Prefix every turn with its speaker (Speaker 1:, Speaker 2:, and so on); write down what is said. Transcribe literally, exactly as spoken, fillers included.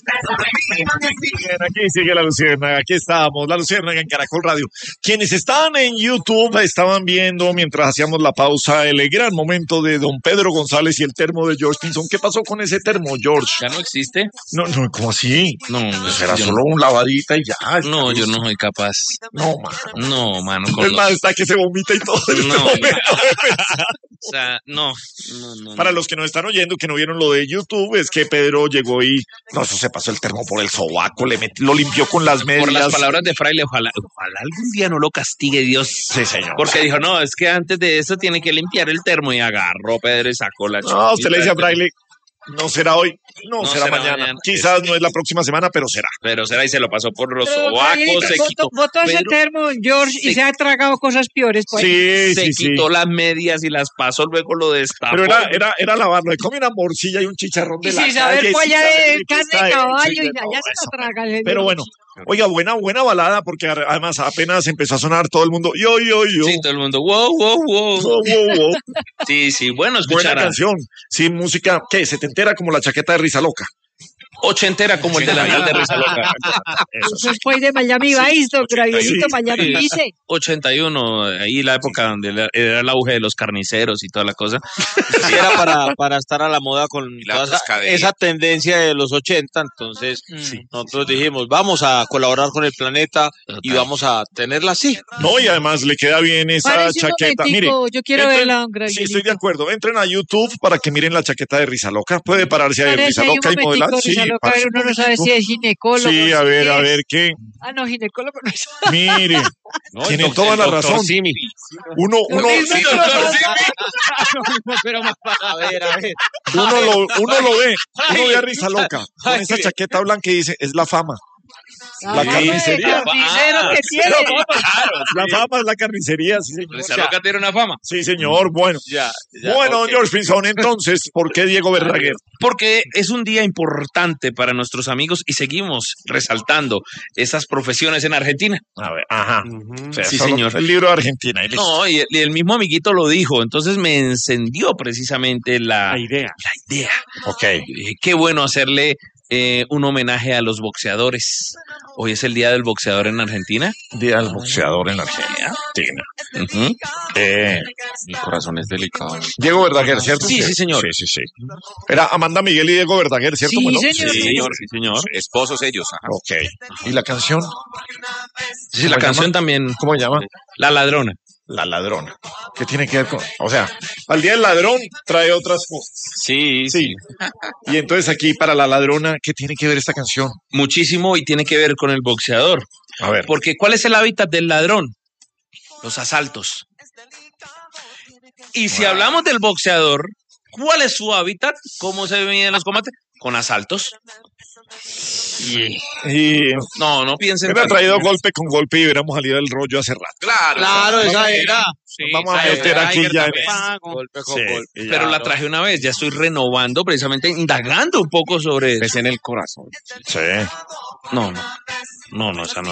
Speaker 1: Aquí sigue la Luciérnaga, aquí estamos, la Luciérnaga en Caracol Radio. Quienes están en YouTube estaban viendo mientras hacíamos la pausa el gran momento de don Pedro González y el termo de George Pinzón. ¿Qué pasó con ese termo, George?
Speaker 2: ¿Ya no existe?
Speaker 1: No, no, ¿cómo así?
Speaker 2: No,
Speaker 1: pues era solo un lavadita y ya.
Speaker 2: No, yo no soy capaz.
Speaker 1: No, mano.
Speaker 2: No, mano.
Speaker 1: Es más, está que se vomita y todo.
Speaker 2: No, o sea, no, no, no.
Speaker 1: Para los que nos están oyendo, que no vieron lo de YouTube, es que Pedro llegó y, no, eso se pasó el termo por el sobaco, le metió, lo limpió con las medias.
Speaker 2: Por las palabras de Fraile, ojalá, ojalá algún día no lo castigue Dios.
Speaker 1: Sí, señor.
Speaker 2: Porque dijo, no, es que antes de eso tiene que limpiar el termo y agarró Pedro y sacó la chica.
Speaker 1: No, usted le dice a Fraile, no será hoy, no,
Speaker 2: No
Speaker 1: será,
Speaker 2: será
Speaker 1: mañana.
Speaker 2: mañana.
Speaker 1: Quizás no es la próxima semana, pero será.
Speaker 2: Pero será y se lo pasó por los
Speaker 3: Pero,
Speaker 2: sobacos,
Speaker 3: Frailito,
Speaker 2: se
Speaker 3: botó-
Speaker 2: quitó.
Speaker 3: botó ese
Speaker 2: Pedro
Speaker 3: termo, George, y
Speaker 2: se-
Speaker 3: se ha tragado cosas peores. Pues.
Speaker 1: Sí,
Speaker 2: se
Speaker 1: sí, sí.
Speaker 2: quitó las medias y las pasó, luego lo destapó.
Speaker 1: Pero era, era, era lavarlo. Le come una morcilla y un chicharrón de
Speaker 3: Y
Speaker 1: la
Speaker 3: sin saber
Speaker 1: calle,
Speaker 3: cuál
Speaker 1: sin
Speaker 3: ya
Speaker 1: saber
Speaker 3: de
Speaker 1: de qué
Speaker 3: carne
Speaker 1: está
Speaker 3: de
Speaker 1: hecho,
Speaker 3: caballo
Speaker 1: de
Speaker 3: y ya,
Speaker 1: todo
Speaker 3: ya se
Speaker 1: eso.
Speaker 3: lo traga. el señor.
Speaker 1: Pero bueno, oiga, buena, buena balada, porque además apenas empezó a sonar todo el mundo. Yo, yo, yo.
Speaker 2: Sí, todo el mundo, wow, wow, wow.
Speaker 1: Wow, wow, wow.
Speaker 2: Sí, sí, bueno,
Speaker 1: Buena
Speaker 2: escuchar a
Speaker 1: canción. Sí, música, ¿qué? Se te entera como la chaqueta de Risa Loca.
Speaker 2: ochentera como el de la de Risa Loca.
Speaker 3: Eso es pues de Miami Vice, don Gravierito, Miami Vice.
Speaker 2: ochenta y uno, ahí la época donde era era el auge de los carniceros y toda la cosa.
Speaker 4: Sí, era para, para estar a la moda con
Speaker 5: la
Speaker 4: toda esa,
Speaker 5: pescadería.
Speaker 4: esa tendencia de los ochenta. Entonces,
Speaker 2: Sí.
Speaker 4: nosotros dijimos, vamos a colaborar con el planeta y
Speaker 2: Total.
Speaker 4: vamos a tenerla así.
Speaker 1: No, y además le queda bien esa
Speaker 3: Parece un
Speaker 1: chaqueta. Mire,
Speaker 3: momentico, yo quiero
Speaker 1: entren-
Speaker 3: verla, don
Speaker 1: sí,
Speaker 3: Gravierito.
Speaker 1: estoy de acuerdo. Entren a YouTube para que miren la chaqueta de Risa Loca. Puede pararse ahí en
Speaker 3: Parece
Speaker 1: Risa
Speaker 3: ahí un
Speaker 1: Loca y modelar.
Speaker 3: momentico,
Speaker 1: Sí,
Speaker 3: Risa Loca,
Speaker 1: párese un
Speaker 3: uno no sabe
Speaker 1: momentico.
Speaker 3: si es ginecólogo.
Speaker 1: Sí,
Speaker 3: si
Speaker 1: a ver,
Speaker 3: es-
Speaker 1: a ver qué.
Speaker 3: Ah, no, ginecólogo no es.
Speaker 1: Mire,
Speaker 4: ¿no?
Speaker 1: tiene
Speaker 4: El doc-
Speaker 1: toda
Speaker 4: el
Speaker 1: la
Speaker 4: doctor
Speaker 1: razón.
Speaker 4: Simi.
Speaker 1: Uno, uno,
Speaker 3: mismo,
Speaker 1: sí,
Speaker 3: doctor
Speaker 4: Pero a ver, a ver.
Speaker 1: uno lo, uno lo ve, uno ve a
Speaker 4: Ay,
Speaker 1: Risa Loca con
Speaker 4: ay,
Speaker 1: esa
Speaker 4: ay.
Speaker 1: chaqueta blanca y dice, es la fama. La
Speaker 3: Sí,
Speaker 1: carnicería.
Speaker 3: carnicero que tiene.
Speaker 1: La fama es la carnicería, sí, señor.
Speaker 2: Risa Loca tiene una fama.
Speaker 1: Sí, señor, bueno.
Speaker 4: Ya, ya,
Speaker 1: Bueno,
Speaker 4: ok.
Speaker 1: George Pinzón, entonces, ¿por qué Diego Verdaguer?
Speaker 2: Porque es un día importante para nuestros amigos y seguimos resaltando esas profesiones en Argentina.
Speaker 1: A ver, ajá.
Speaker 4: Ujú.
Speaker 1: O sea,
Speaker 2: Sí,
Speaker 1: solo
Speaker 2: señor.
Speaker 1: El libro de Argentina. y listo.
Speaker 2: No, y el, y el mismo amiguito lo dijo, entonces me encendió precisamente la,
Speaker 1: La idea.
Speaker 2: la idea.
Speaker 1: Ok.
Speaker 2: Dije, qué bueno hacerle eh, un homenaje a los boxeadores. Hoy es el día del boxeador en Argentina.
Speaker 1: Día del boxeador en Argentina.
Speaker 2: Ujú.
Speaker 1: Eh,
Speaker 5: Mi corazón es delicado.
Speaker 1: Diego Verdaguer, ¿cierto?
Speaker 2: Sí, sí, señor.
Speaker 1: Sí, sí, sí. Era Amanda Miguel y Diego Verdaguer, ¿cierto?
Speaker 3: Sí,
Speaker 1: Bueno,
Speaker 3: señor.
Speaker 2: Sí, señor, sí, señor.
Speaker 5: Esposos ellos. Ajá.
Speaker 1: Ok. ¿Y la canción?
Speaker 2: Sí, la
Speaker 1: ¿Cómo
Speaker 2: canción
Speaker 1: llama?
Speaker 2: también.
Speaker 1: ¿Cómo se llama?
Speaker 2: La ladrona.
Speaker 1: La ladrona. ¿Qué tiene que ver con...? O sea, al día del ladrón trae otras cosas.
Speaker 2: Sí,
Speaker 1: Sí. Y entonces aquí, para la ladrona, ¿qué tiene que ver esta canción?
Speaker 2: Muchísimo y tiene que ver con el boxeador.
Speaker 1: A ver.
Speaker 2: Porque ¿cuál es el hábitat del ladrón? Los asaltos. Y si hablamos del boxeador, ¿cuál es su hábitat? ¿Cómo se miden los combates? Con asaltos. Y
Speaker 1: Y
Speaker 2: no, no piensen.
Speaker 1: me ha
Speaker 2: tanto.
Speaker 1: traído golpe con golpe y hubiéramos salido del rollo hace rato.
Speaker 5: Claro.
Speaker 4: Claro, esa era.
Speaker 2: Sí,
Speaker 1: Vamos a
Speaker 2: esa
Speaker 1: meter
Speaker 2: era
Speaker 1: aquí
Speaker 2: Tiger
Speaker 1: ya
Speaker 2: también.
Speaker 4: Golpe con
Speaker 1: Sí,
Speaker 4: golpe.
Speaker 1: y ya,
Speaker 2: Pero la
Speaker 1: ¿no?
Speaker 2: traje una vez, ya estoy renovando, precisamente indagando un poco sobre
Speaker 5: Es
Speaker 2: eso.
Speaker 5: en el corazón.
Speaker 1: Sí.
Speaker 2: No, no, no, no, esa no.